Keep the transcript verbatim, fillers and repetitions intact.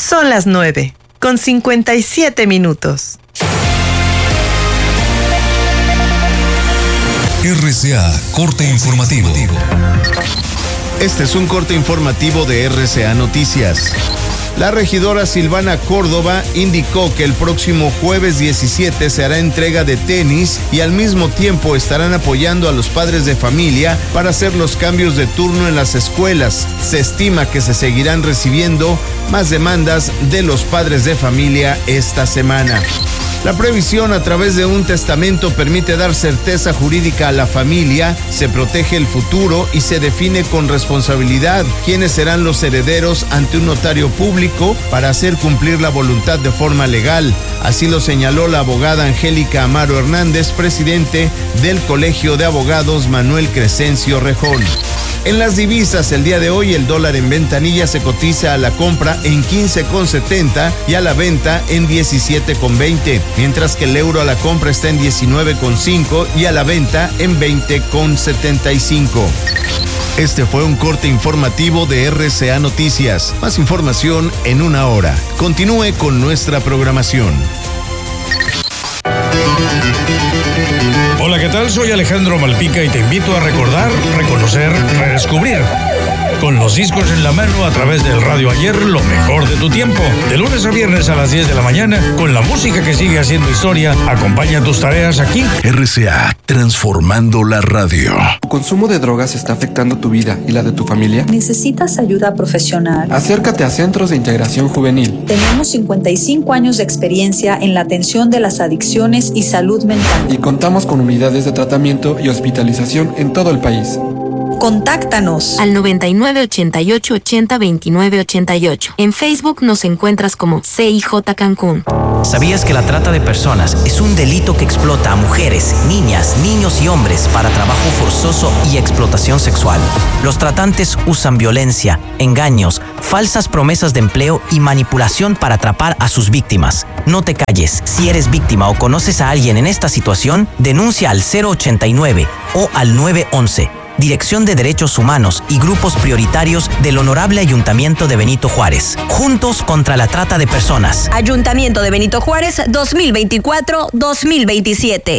Son las nueve, con cincuenta y siete minutos. R C A, corte informativo. Este es un corte informativo de R C A Noticias. La regidora Silvana Córdoba indicó que el próximo jueves diecisiete se hará entrega de tenis y al mismo tiempo estarán apoyando a los padres de familia para hacer los cambios de turno en las escuelas. Se estima que se seguirán recibiendo más demandas de los padres de familia esta semana. La previsión a través de un testamento permite dar certeza jurídica a la familia, se protege el futuro y se define con responsabilidad quiénes serán los herederos ante un notario público para hacer cumplir la voluntad de forma legal. Así lo señaló la abogada Angélica Amaro Hernández, presidente del Colegio de Abogados Manuel Crescencio Rejón. En las divisas, el día de hoy el dólar en ventanilla se cotiza a la compra en quince con setenta y a la venta en diecisiete con veinte, mientras que el euro a la compra está en diecinueve con cinco y a la venta en veinte con setenta y cinco. Este fue un corte informativo de R C A Noticias. Más información en una hora. Continúe con nuestra programación. Hola, ¿qué tal? Soy Alejandro Malpica y te invito a recordar, reconocer, redescubrir. Con los discos en la mano a través del Radio Ayer, lo mejor de tu tiempo. De lunes a viernes a las diez de la mañana, con la música que sigue haciendo historia, acompaña tus tareas aquí. R C A, transformando la radio. ¿Tu consumo de drogas está afectando tu vida y la de tu familia? ¿Necesitas ayuda profesional? Acércate a Centros de Integración Juvenil. Tenemos cincuenta y cinco años de experiencia en la atención de las adicciones y salud mental. Y contamos con unidades de tratamiento y hospitalización en todo el país. Contáctanos al noventa y nueve, ochenta y ocho, ochenta, veintinueve, ochenta y ocho. En Facebook nos encuentras como C I J Cancún. ¿Sabías que la trata de personas es un delito que explota a mujeres, niñas, niños y hombres para trabajo forzoso y explotación sexual? Los tratantes usan violencia, engaños, falsas promesas de empleo y manipulación para atrapar a sus víctimas. No te calles. Si eres víctima o conoces a alguien en esta situación, denuncia al cero ochenta y nueve o al nueve once. Dirección de Derechos Humanos y Grupos Prioritarios del Honorable Ayuntamiento de Benito Juárez. Juntos contra la trata de personas. Ayuntamiento de Benito Juárez dos mil veinticuatro a dos mil veintisiete.